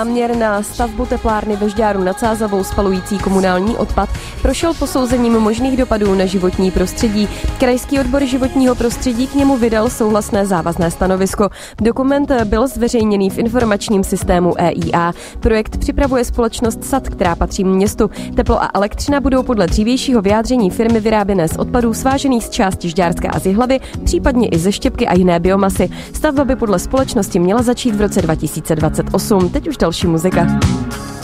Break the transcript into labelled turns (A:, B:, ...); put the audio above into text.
A: Záměr na stavbu teplárny ve Žďáru nad Sázavou spalující komunální odpad prošel posouzením možných dopadů na životní prostředí. Krajský odbor životního prostředí k němu vydal souhlasné závazné stanovisko. Dokument byl zveřejněný v informačním systému EIA. Projekt připravuje společnost SAD, která patří městu. Teplo a elektřina budou podle dřívějšího vyjádření firmy vyráběné z odpadů svážených z části Žďárska a z Jihlavy, případně i ze štěpky a jiné biomasy. Stavba by podle společnosti měla začít v roce 2028. Teď už další muzika.